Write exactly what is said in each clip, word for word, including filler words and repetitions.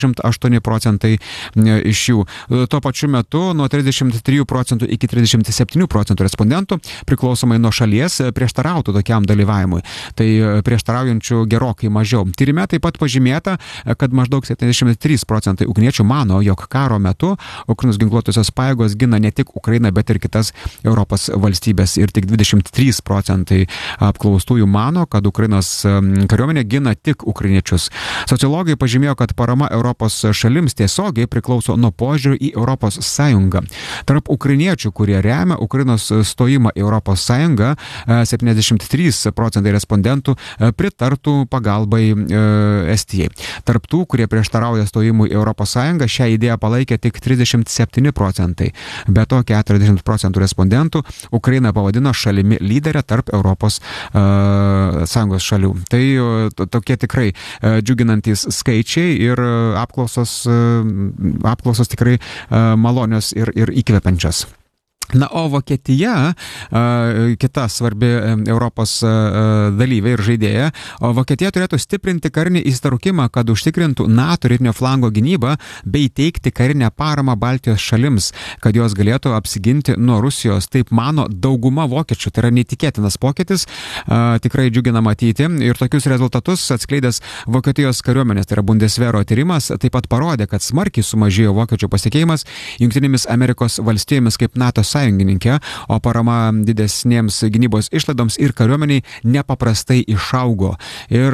aštuoni procentai iš jų. Tuo pačiu metu nuo trisdešimt trijų procentų iki trisdešimt septynių procentų respondentų priklausomai nuo šalies prieštarautų tokiam dalyvavimui. Tai prieštaraujančių gerokai mažiau. Tyrime taip pat pažymėta, kad maždaug septyniasdešimt trys procentai ukrainiečių mano, jog karo metu Ukrainos ginkluotosios pajėgos gina ne tik Ukrainą, bet ir kitas Europos valstybės. Ir tik dvidešimt trys procentai apklaustųjų mano, kad Ukrainos kariuomenė gina tik ukrainiečius. Sociologai pažymėjo, kad parama Europos Europos šalims tiesiogiai priklauso nuo požiūrių į Europos Sąjungą. Tarp ukrainiečių, kurie remia Ukrainos stojimą į Europos Sąjungą, septyniasdešimt trys procentai respondentų pritartų pagalbai Estijai. Tarp tų, kurie prieštarauja stojimui į Europos Sąjungą, šią idėją palaikė tik trisdešimt septyni procentai. Be to, keturiasdešimt procentų respondentų Ukrainą pavadino šalimi lyderę tarp Europos Sąjungos šalių. Tai tokie tikrai džiuginantys skaičiai ir apklausos, apklausos tikrai malonios ir, ir įkvepiančios. Na, o Vokietija, kita svarbi Europos dalyvė ir žaidėja, o Vokietija turėtų stiprinti karinį įsitraukimą, kad užtikrintų NATO rytinio flango gynybą bei teikti karinę paramą Baltijos šalims, kad jos galėtų apsiginti nuo Rusijos. Taip mano dauguma vokiečių. Tai yra neįtikėtinas pokytis, tikrai džiugina matyti. Ir tokius rezultatus atskleidęs Vokietijos kariuomenės, tai yra Bundeswehro tyrimas, taip pat parodė, kad smarkiai sumažėjo vokiečių pasitikėjimas Jungtinėmis Amerikos valstijomis kaip NATO sąjungininkė, o parama didesnėms gynybos išlaidoms ir kariuomeniai nepaprastai išaugo. Ir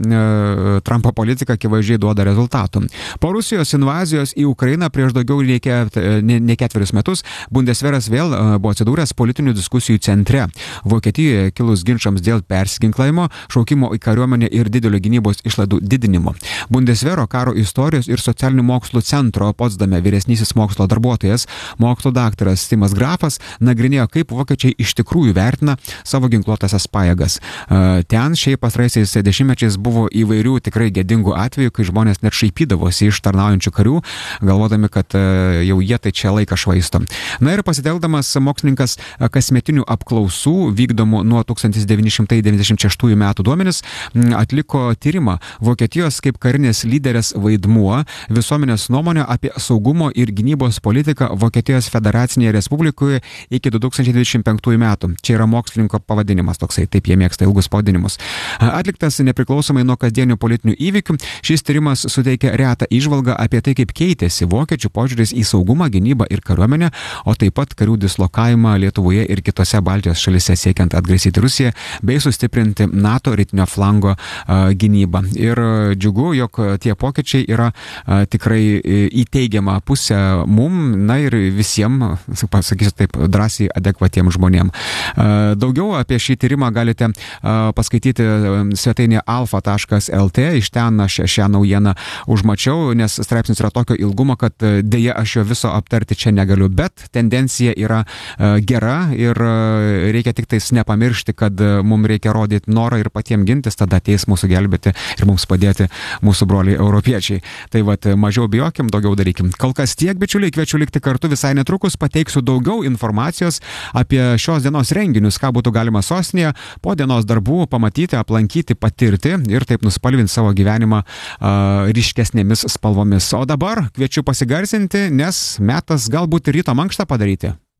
e, Trumpo politika akivaizdžiai duoda rezultatų. Po Rusijos invazijos į Ukrainą prieš daugiau nei ne, ne ketverius metus Bundeswehras vėl e, buvo atsidūręs politinių diskusijų centre. Vokietijoje kilus ginčams dėl persiginklavimo, šaukimo į kariuomenę ir didelio gynybos išlaidų didinimo. Bundeswehro karo istorijos ir socialinių mokslų centro Potsdame vyresnysis mokslo darbuotojas, mokslo daktaras Timas Grafas nagrinėjo, kaip vokiečiai iš tikrųjų vertina savo ginkluotasias pajėgas. Ten šiaip pastaraisiais dešimtmečiais buvo įvairių tikrai gėdingų atvejų, kai žmonės net šaipydavosi iš tarnaujančių karių, galvodami, kad jau jie tai čia laiką švaisto. Na ir pasitelkdamas mokslininkas kasmetinių apklausų vykdomų nuo tūkstantis devyni šimtai devyniasdešimt šeštųjų metų duomenis atliko tyrimą Vokietijos kaip karinės lyderės vaidmuo, visuomenės nuomonė apie saugumo ir gynybos politiką Vokietijos federacinėje Respublikoje iki du tūkstančiai dvidešimt penktųjų metų. Čia yra mokslininko pavadinimas toksai, taip jie mėgsta ilgus pavadinimus. Atliktas nepriklausomai nuo kasdienių politinių įvykių, šis tyrimas suteikia retą įžvalgą apie tai, kaip keitėsi vokiečių požiūris į saugumą, gynybą ir kariuomenę, o taip pat karių dislokavimą Lietuvoje ir kitose Baltijos šalyse siekiant atgrasyti Rusiją bei sustiprinti NATO rytinio flango a, gynybą. Ir džiugu, jog tie pokyčiai yra a, tikrai į teigiamą pusę mum, na ir visiems, pasakysiu taip, drąsiai adekvatiems žmonėms. Daugiau apie šį tyrimą galite paskaityti svetainėje alfa taškas lt. Iš ten aš šią naujieną užmačiau, nes straipsnis yra tokio ilgumo, kad dėja aš jo viso aptarti čia negaliu, bet tendencija yra gera ir reikia tik tais nepamiršti, kad mums reikia rodyti norą ir patiems gintis, tada ateis mūsų gelbėti ir mums padėti mūsų broliai europiečiai. Tai vat, mažiau bijokim, daugiau darykim. Kol kas tiek, bičiuliai, kviečiu likti kartu, visai netrukus pateiksiu daugiau informacijos apie šios dienos renginius, ką būtų galima sostinėje po dienos darbų pamatyti, aplankyti, patirti ir taip nuspalvinti savo gyvenimą uh, ryškesnėmis spalvomis. O dabar kviečiu pasigarsinti, nes metas galbūt ryto mankštą padaryti.